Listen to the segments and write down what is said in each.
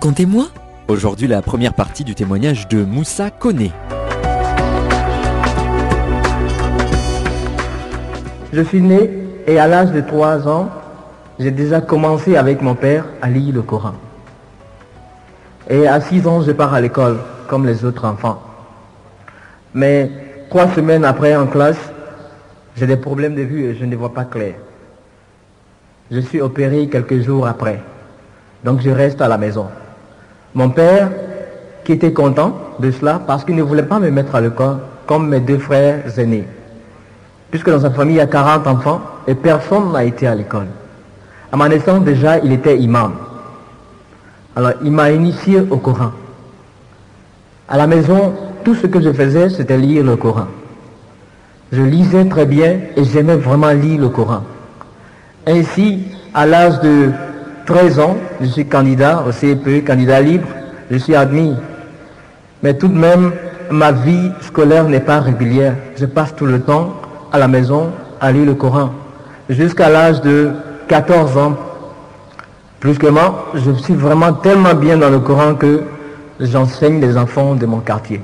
Racontez-moi. Aujourd'hui, la première partie du témoignage de Moussa Koné. Je suis né et à l'âge de 3 ans, j'ai déjà commencé avec mon père à lire le Coran. Et à 6 ans, je pars à l'école, comme les autres enfants. Mais 3 semaines après en classe, j'ai des problèmes de vue et je ne vois pas clair. Je suis opéré quelques jours après. Donc je reste à la maison. Mon père, qui était content de cela, parce qu'il ne voulait pas me mettre à l'école comme mes 2 frères aînés. Puisque dans sa famille, il y a 40 enfants et personne n'a été à l'école. À ma naissance, déjà, il était imam. Alors, il m'a initié au Coran. À la maison, tout ce que je faisais, c'était lire le Coran. Je lisais très bien et j'aimais vraiment lire le Coran. Ainsi, à l'âge de 13 ans, je suis candidat au CEPE, candidat libre, je suis admis. Mais tout de même, ma vie scolaire n'est pas régulière. Je passe tout le temps à la maison à lire le Coran. Jusqu'à l'âge de 14 ans, plus que moi, je suis vraiment tellement bien dans le Coran que j'enseigne les enfants de mon quartier.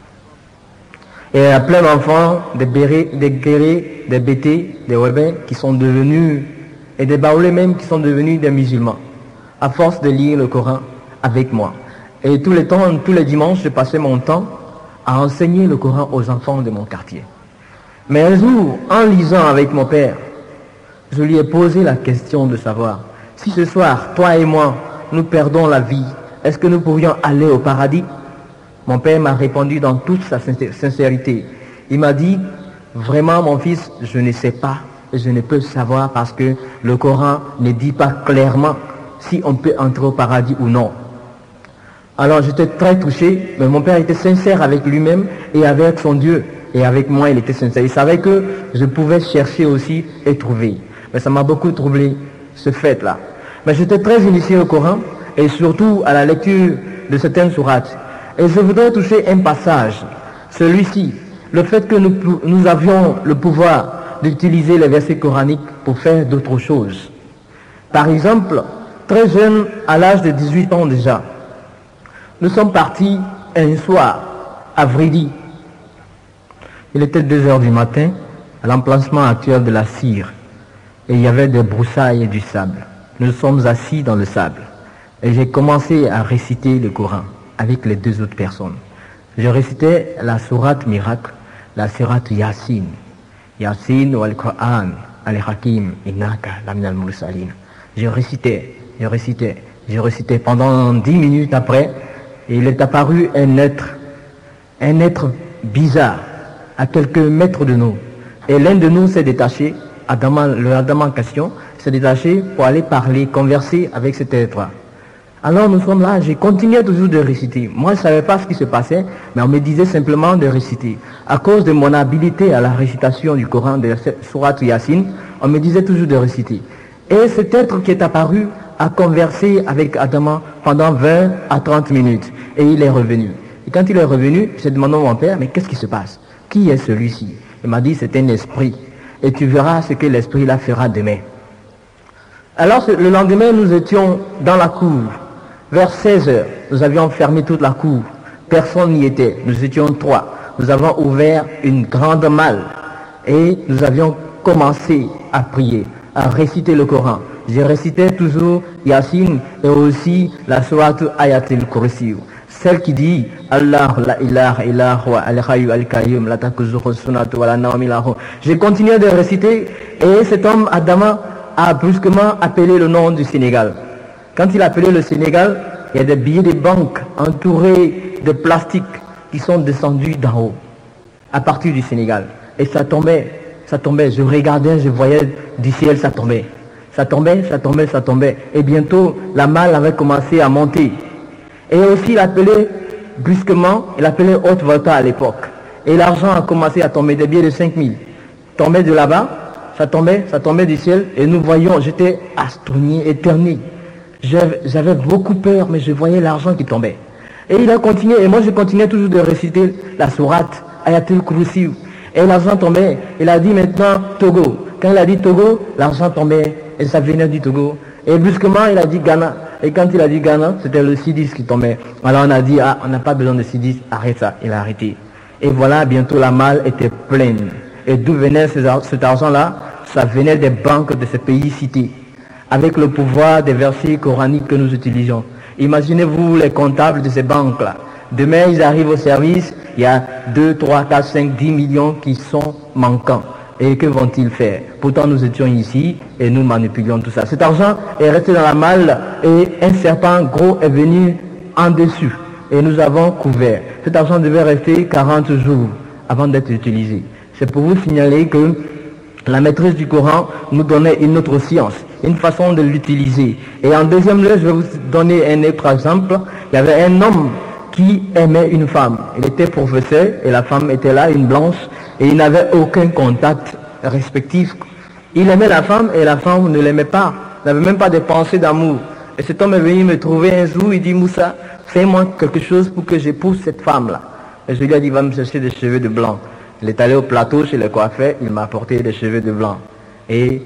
Et il y a plein d'enfants, des guerriers, des bétés, des rebelles qui sont devenus, et des baoulés même qui sont devenus des musulmans, à force de lire le Coran avec moi. Et tous les dimanches, je passais mon temps à enseigner le Coran aux enfants de mon quartier. Mais un jour, en lisant avec mon père, je lui ai posé la question de savoir, si ce soir, toi et moi, nous perdons la vie, est-ce que nous pourrions aller au paradis? Mon père m'a répondu dans toute sa sincérité. Il m'a dit, vraiment mon fils, je ne sais pas, je ne peux savoir parce que le Coran ne dit pas clairement si on peut entrer au paradis ou non. Alors j'étais très touché, mais mon père était sincère avec lui-même et avec son Dieu. Et avec moi, il était sincère. Il savait que je pouvais chercher aussi et trouver. Mais ça m'a beaucoup troublé, ce fait-là. Mais j'étais très initié au Coran et surtout à la lecture de certaines sourates. Et je voudrais toucher un passage, celui-ci, le fait que nous avions le pouvoir d'utiliser les versets coraniques pour faire d'autres choses. Par exemple, très jeune, à l'âge de 18 ans déjà, nous sommes partis un soir à Vridi. Il était 2 heures du matin, à l'emplacement actuel de la Cire, et il y avait des broussailles et du sable. Nous sommes assis dans le sable, et j'ai commencé à réciter le Coran avec les 2 autres personnes. Je récitais la sourate miracle, la sourate Yasin. Yasin wal Qur'an, al-Hakim, innaka laminal mursalin. Je récitais pendant 10 minutes après, et il est apparu un être bizarre, à quelques mètres de nous. Et l'un de nous s'est détaché, le Adam en question, s'est détaché pour aller parler, converser avec cet être. Alors nous sommes là, j'ai continué toujours de réciter. Moi je ne savais pas ce qui se passait, mais on me disait simplement de réciter. À cause de mon habileté à la récitation du Coran, de la sourate Yasin, on me disait toujours de réciter. Et cet être qui est apparu a conversé avec Adam pendant 20 à 30 minutes. Et il est revenu. Et quand il est revenu, j'ai demandé à mon père, mais qu'est-ce qui se passe? Qui est celui-ci? Il m'a dit, c'est un esprit. Et tu verras ce que l'esprit là fera demain. Alors le lendemain, nous étions dans la cour. Vers 16 heures, nous avions fermé toute la cour. Personne n'y était. Nous étions 3. Nous avons ouvert une grande malle. Et nous avions commencé à prier, à réciter le Coran. Je récitais toujours Yasin et aussi la sourate Ayatul Kursi. Celle qui dit Allah la ilaha illa huwa al-hayyu al-qayyum la takuzuhu sunnatu wa la nawm lahu. J'ai continué de réciter et cet homme Adama a brusquement appelé le nom du Sénégal. Quand il a appelé le Sénégal, il y a des billets de banque entourés de plastique qui sont descendus d'en haut, à partir du Sénégal. Et ça tombait. Je regardais, je voyais du ciel, ça tombait. Ça tombait. Et bientôt, la malle avait commencé à monter. Et aussi, il appelait brusquement, il appelait haute volta à l'époque. Et l'argent a commencé à tomber, des billets de 5000. Tombait de là-bas, ça tombait du ciel. Et nous voyions, j'étais astrourni, éterné. J'avais beaucoup peur, mais je voyais l'argent qui tombait. Et il a continué, et moi je continuais toujours de réciter la sourate Ayatul Kursi. Et l'argent tombait. Il a dit maintenant Togo. Quand il a dit Togo, l'argent tombait Et ça venait du Togo. Et brusquement, il a dit Ghana. Et quand il a dit Ghana, c'était le C10 qui tombait. Alors on a dit, ah, on n'a pas besoin de C10, arrête ça. Il a arrêté. Et voilà, bientôt la malle était pleine. Et d'où venait cet argent-là? Ça venait des banques de ces pays cités, avec le pouvoir des versets coraniques que nous utilisions. Imaginez-vous les comptables de ces banques-là. Demain, ils arrivent au service, il y a 2, 3, 4, 5, 10 millions qui sont manquants. Et que vont-ils faire? Pourtant, nous étions ici et nous manipulions tout ça. Cet argent est resté dans la malle et un serpent gros est venu en dessus. Et nous avons couvert. Cet argent devait rester 40 jours avant d'être utilisé. C'est pour vous signaler que la maîtrise du Coran nous donnait une autre science, une façon de l'utiliser. Et en deuxième lieu, je vais vous donner un autre exemple. Il y avait un homme qui aimait une femme. Il était professeur et la femme était là, une blanche, et il n'avait aucun contact respectif. Il aimait la femme et la femme ne l'aimait pas, n'avait même pas de pensée d'amour. Et cet homme est venu me trouver un jour, il dit Moussa, fais-moi quelque chose pour que j'épouse cette femme-là. Et je lui ai dit, va me chercher des cheveux de blanc. Il est allé au plateau chez le coiffeur, il m'a apporté des cheveux de blanc. Et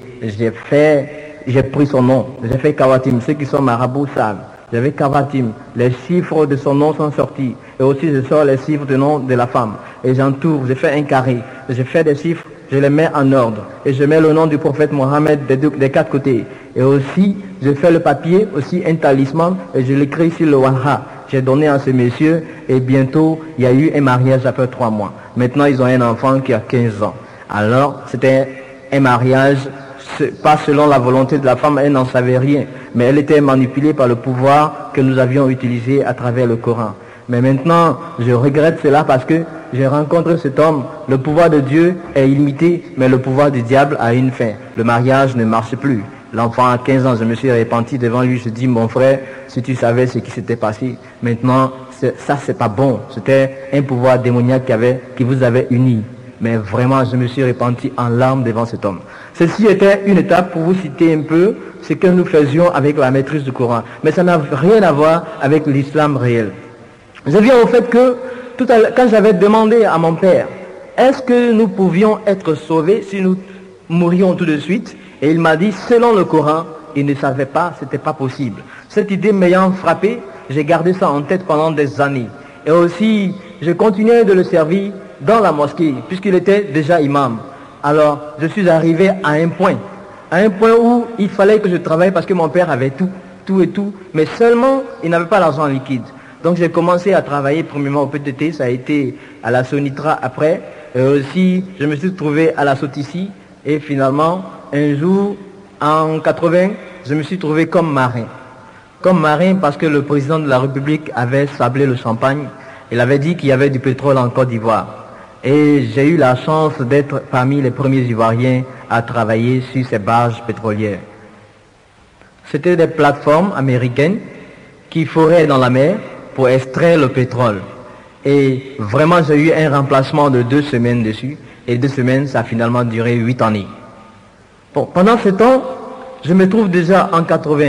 j'ai pris son nom, j'ai fait Kawatim, ceux qui sont marabouts savent. J'avais Kavatim, les chiffres de son nom sont sortis. Et aussi je sors les chiffres du nom de la femme. Et j'entoure, je fais un carré. Je fais des chiffres, je les mets en ordre. Et je mets le nom du prophète Mohammed des quatre côtés. Et aussi, je fais le papier, aussi un talisman, et je l'écris sur le Waha. J'ai donné à ce monsieur, et bientôt, il y a eu un mariage après 3 mois. Maintenant, ils ont un enfant qui a 15 ans. Alors, c'était un mariage pas selon la volonté de la femme, elle n'en savait rien, mais elle était manipulée par le pouvoir que nous avions utilisé à travers le Coran. Mais maintenant, je regrette cela parce que j'ai rencontré cet homme. Le pouvoir de Dieu est illimité, mais le pouvoir du diable a une fin. Le mariage ne marche plus. L'enfant a 15 ans, je me suis repenti devant lui, je dis, mon frère, si tu savais ce qui s'était passé, maintenant, ça c'est pas bon. C'était un pouvoir démoniaque qui vous avait unis. Mais vraiment, je me suis repenti en larmes devant cet homme. Ceci était une étape pour vous citer un peu ce que nous faisions avec la maîtrise du Coran. Mais ça n'a rien à voir avec l'islam réel. Je viens au fait que, quand j'avais demandé à mon père, est-ce que nous pouvions être sauvés si nous mourions tout de suite? Et il m'a dit, selon le Coran, il ne savait pas, c'était pas possible. Cette idée m'ayant frappé, j'ai gardé ça en tête pendant des années. Et aussi, je continuais de le servir dans la mosquée, puisqu'il était déjà imam. Alors, je suis arrivé à un point où il fallait que je travaille parce que mon père avait tout, mais seulement, il n'avait pas l'argent liquide. Donc, j'ai commencé à travailler premièrement au PTT, ça a été à la Sonitra après, et aussi, je me suis trouvé à la Sotici, et finalement, un jour, en 80, je me suis trouvé comme marin. Comme marin parce que le président de la République avait sablé le champagne, il avait dit qu'il y avait du pétrole en Côte d'Ivoire. Et j'ai eu la chance d'être parmi les premiers Ivoiriens à travailler sur ces barges pétrolières. C'était des plateformes américaines qui foraient dans la mer pour extraire le pétrole. Et vraiment, j'ai eu un remplacement de 2 semaines dessus. Et 2 semaines, ça a finalement duré 8 années. Bon, pendant ce temps, je me trouve déjà en 80.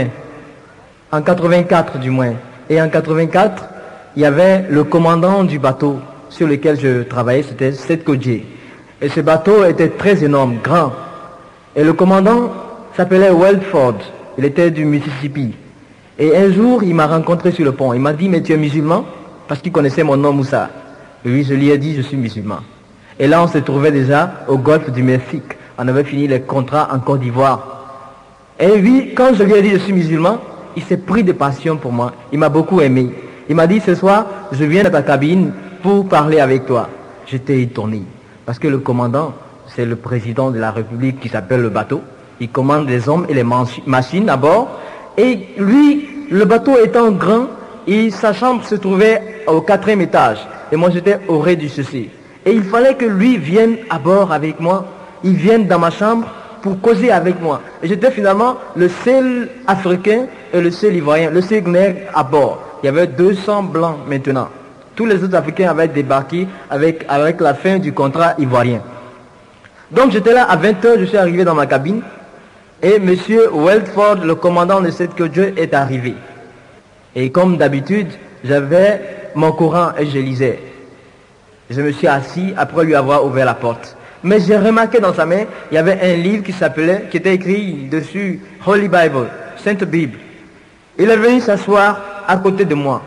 En 84 du moins. Et en 84, il y avait le commandant du bateau sur lequel je travaillais, c'était Seth Kodje. Et ce bateau était très énorme, grand. Et le commandant s'appelait Welford. Il était du Mississippi. Et un jour, il m'a rencontré sur le pont. Il m'a dit, mais tu es musulman? Parce qu'il connaissait mon nom Moussa. Et oui, je lui ai dit, je suis musulman. Et là, on se trouvait déjà au golfe du Mexique. On avait fini les contrats en Côte d'Ivoire. Et oui, quand je lui ai dit, je suis musulman, il s'est pris de passion pour moi. Il m'a beaucoup aimé. Il m'a dit, ce soir, je viens dans ta cabine pour parler avec toi. J'étais étonné. Parce que le commandant, c'est le président de la République qui s'appelle le bateau. Il commande les hommes et les machines à bord. Et lui, le bateau étant grand, et sa chambre se trouvait au 4e étage. Et moi, j'étais au rez-du-chaussée. Et il fallait que lui vienne à bord avec moi. Il vienne dans ma chambre pour causer avec moi. Et j'étais finalement le seul Africain et le seul Ivoirien, le seul nègre à bord. Il y avait 200 blancs maintenant. Tous les autres Africains avaient débarqué avec la fin du contrat ivoirien. Donc j'étais là à 20h, je suis arrivé dans ma cabine. Et M. Welford, le commandant de cette Kodje, est arrivé. Et comme d'habitude, j'avais mon Coran et je lisais. Je me suis assis après lui avoir ouvert la porte. Mais j'ai remarqué dans sa main, il y avait un livre qui était écrit dessus, Holy Bible, Sainte Bible. Il est venu s'asseoir à côté de moi.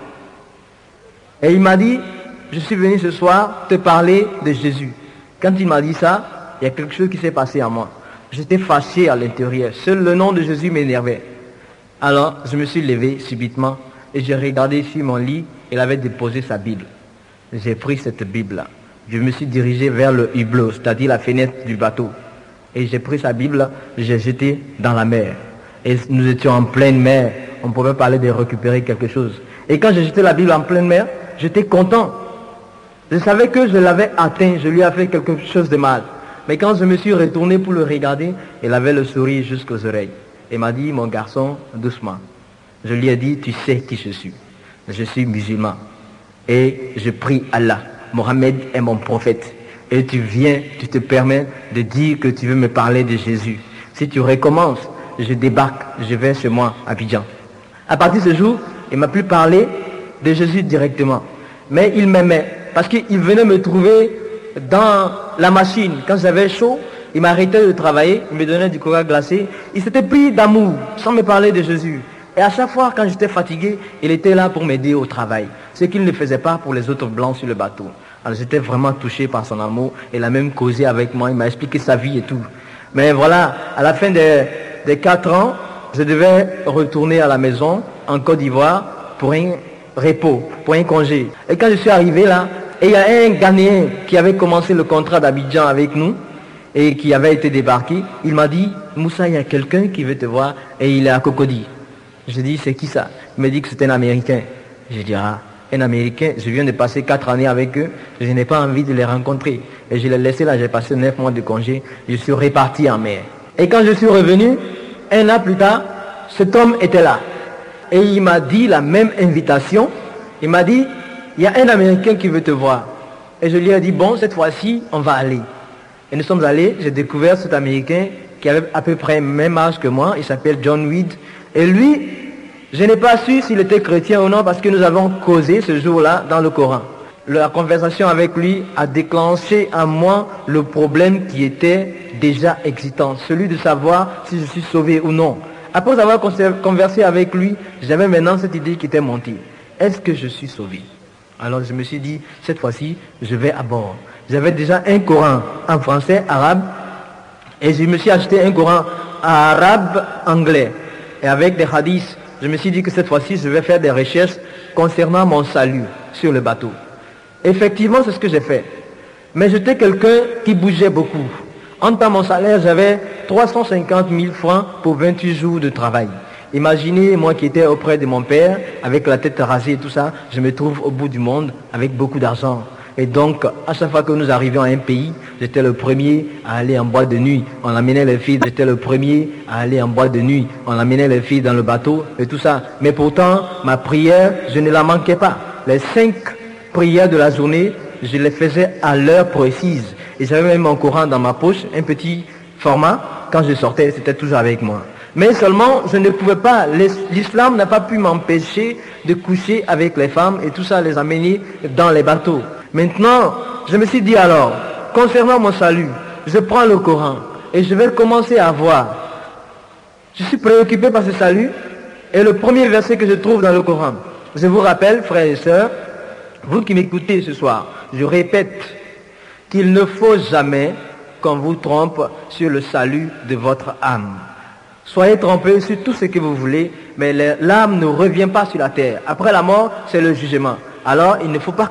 Et il m'a dit, je suis venu ce soir te parler de Jésus. Quand il m'a dit ça, il y a quelque chose qui s'est passé à moi. J'étais fâché à l'intérieur. Seul le nom de Jésus m'énervait. Alors, je me suis levé subitement et j'ai regardé sur mon lit. Il avait déposé sa Bible. J'ai pris cette Bible-là. Je me suis dirigé vers le hublot, c'est-à-dire la fenêtre du bateau. Et j'ai pris sa Bible, j'ai jeté dans la mer. Et nous étions en pleine mer. On pouvait parler de récupérer quelque chose. Et quand j'ai jeté la Bible en pleine mer, j'étais content. Je savais que je l'avais atteint, je lui ai fait quelque chose de mal. Mais quand je me suis retourné pour le regarder, il avait le sourire jusqu'aux oreilles. Il m'a dit, mon garçon, doucement. Je lui ai dit, tu sais qui je suis. Je suis musulman. Et je prie Allah. Mohammed est mon prophète. Et tu te permets de dire que tu veux me parler de Jésus. Si tu recommences, je débarque, je vais chez moi à Abidjan. À partir de ce jour, il m'a plus parlé de Jésus directement. Mais il m'aimait. Parce qu'il venait me trouver dans la machine. Quand j'avais chaud, il m'arrêtait de travailler, il me donnait du coca glacé. Il s'était pris d'amour, sans me parler de Jésus. Et à chaque fois, quand j'étais fatigué, il était là pour m'aider au travail. Ce qu'il ne faisait pas pour les autres blancs sur le bateau. Alors j'étais vraiment touché par son amour. Il a même causé avec moi, il m'a expliqué sa vie et tout. Mais voilà, à la fin des 4 ans, je devais retourner à la maison, en Côte d'Ivoire, pour un repos, pour un congé. Et quand je suis arrivé là, et il y a un Ghanéen qui avait commencé le contrat d'Abidjan avec nous, et qui avait été débarqué, il m'a dit, Moussa, il y a quelqu'un qui veut te voir, et il est à Cocody. J'ai dit, c'est qui ça? Il m'a dit que c'était un Américain. J'ai dit, ah, un Américain, je viens de passer 4 années avec eux, je n'ai pas envie de les rencontrer. Et je l'ai laissé là, j'ai passé 9 mois de congé, je suis reparti en mer. Et quand je suis revenu, 1 an plus tard, cet homme était là. Et il m'a dit la même invitation. Il m'a dit, il y a un Américain qui veut te voir. Et je lui ai dit, bon, cette fois-ci, on va aller. Et nous sommes allés, j'ai découvert cet Américain qui avait à peu près le même âge que moi, il s'appelle John Weed. Et lui, je n'ai pas su s'il était chrétien ou non parce que nous avons causé ce jour-là dans le Coran. La conversation avec lui a déclenché en moi le problème qui était déjà excitant, celui de savoir si je suis sauvé ou non. Après avoir conversé avec lui, j'avais maintenant cette idée qui était montée. Est-ce que je suis sauvé? Alors je me suis dit, cette fois-ci, je vais à bord. J'avais déjà un Coran en français, arabe, et je me suis acheté un Coran arabe, anglais. Et avec des hadiths, je me suis dit que cette fois-ci, je vais faire des recherches concernant mon salut sur le bateau. Effectivement, c'est ce que j'ai fait. Mais j'étais quelqu'un qui bougeait beaucoup. En temps, mon salaire, j'avais 350 000 francs pour 28 jours de travail. Imaginez, moi qui étais auprès de mon père, avec la tête rasée et tout ça, je me trouve au bout du monde avec beaucoup d'argent. Et donc, à chaque fois que nous arrivions à un pays, j'étais le premier à aller en boîte de nuit. On amenait les filles, j'étais le premier à aller en boîte de nuit. On amenait les filles dans le bateau et tout ça. Mais pourtant, ma prière, je ne la manquais pas. Les 5 prières de la journée, je les faisais à l'heure précise. Et j'avais même mon Coran dans ma poche, un petit format. Quand je sortais, c'était toujours avec moi. Mais seulement, je ne pouvais pas, l'islam n'a pas pu m'empêcher de coucher avec les femmes et tout ça, les amener dans les bateaux. Maintenant, je me suis dit alors, concernant mon salut, je prends le Coran et je vais commencer à voir. Je suis préoccupé par ce salut et le premier verset que je trouve dans le Coran. Je vous rappelle, frères et sœurs, vous qui m'écoutez ce soir, je répète qu'il ne faut jamais qu'on vous trompe sur le salut de votre âme. Soyez trompés sur tout ce que vous voulez, mais l'âme ne revient pas sur la terre. Après la mort, c'est le jugement. Alors, il ne faut pas